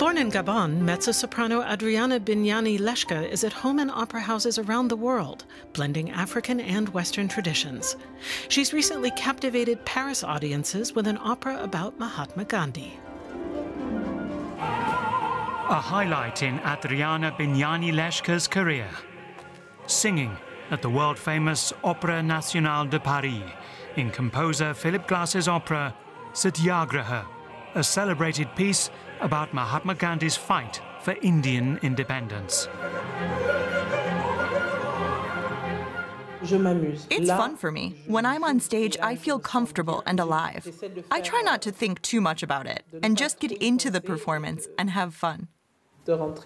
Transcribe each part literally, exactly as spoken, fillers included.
Born in Gabon, mezzo-soprano Adriana Bignani Leshka is at home in opera houses around the world, blending African and Western traditions. She's recently captivated Paris audiences with an opera about Mahatma Gandhi. A highlight in Adriana Bignani Leshka's career. Singing at the world-famous Opéra National de Paris in composer Philip Glass's opera Satyagraha, a celebrated piece about Mahatma Gandhi's fight for Indian independence. It's fun for me. When I'm on stage, I feel comfortable and alive. I try not to think too much about it and just get into the performance and have fun. With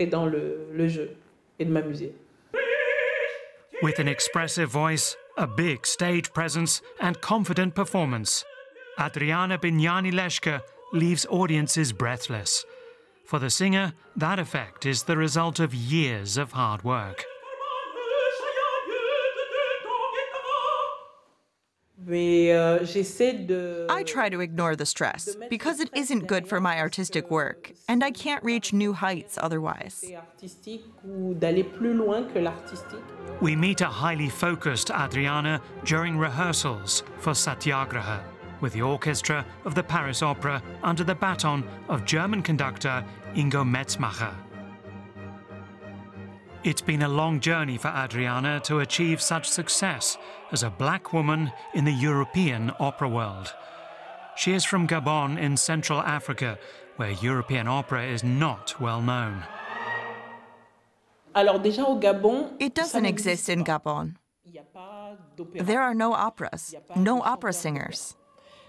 an expressive voice, a big stage presence and confident performance, Adriana Bignani Leshka leaves audiences breathless. For the singer, that effect is the result of years of hard work. I try to ignore the stress because it isn't good for my artistic work, and I can't reach new heights otherwise. We meet a highly focused Adriana during rehearsals for Satyagraha, with the orchestra of the Paris Opera under the baton of German conductor Ingo Metzmacher. It's been a long journey for Adriana to achieve such success as a black woman in the European opera world. She is from Gabon in Central Africa, where European opera is not well known. It doesn't exist in Gabon. There are no operas, no opera singers.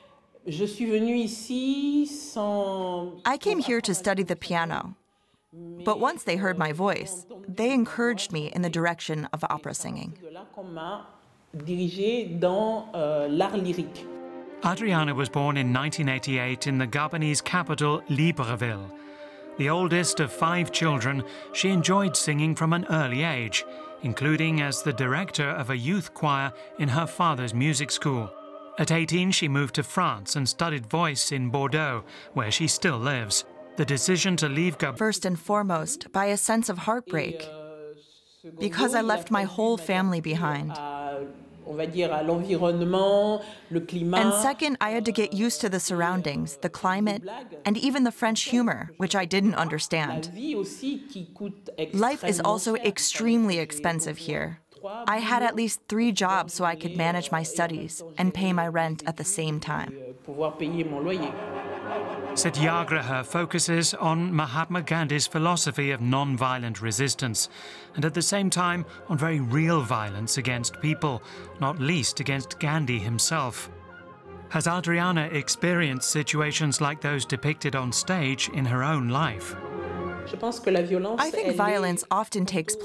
I came here to study the piano, but once they heard my voice, they encouraged me in the direction of opera singing. Adriana was born in nineteen eighty-eight in the Gabonese capital, Libreville. The oldest of five children, she enjoyed singing from an early age, including as the director of a youth choir in her father's music school. At eighteen, she moved to France and studied voice in Bordeaux, where she still lives. The decision to leave Gabon... First and foremost, by a sense of heartbreak, because I left my whole family behind. And second, I had to get used to the surroundings, the climate, and even the French humor, which I didn't understand. Life is also extremely expensive here. I had at least three jobs so I could manage my studies and pay my rent at the same time. Satyagraha focuses on Mahatma Gandhi's philosophy of non-violent resistance, and at the same time on very real violence against people, not least against Gandhi himself. Has Adriana experienced situations like those depicted on stage in her own life? I think violence often takes place